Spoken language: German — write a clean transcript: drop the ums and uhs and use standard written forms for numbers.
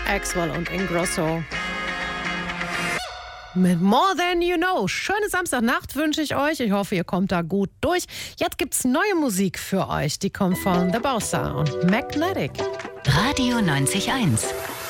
Axwell und Ingrosso. Mit More Than You Know. Schöne Samstagnacht wünsche ich euch. Ich hoffe, ihr kommt da gut durch. Jetzt gibt's neue Musik für euch. Die kommt von The Bossa und Magnetic. Radio 90.1